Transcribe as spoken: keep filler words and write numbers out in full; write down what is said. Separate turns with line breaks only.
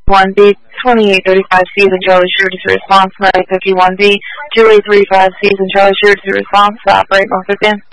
one B, twenty-eight thirty-five Season Charlie Shooter to response, nine fifty-one B, two eight three five Season Charlie Shooter to response, operate Norfolk Van.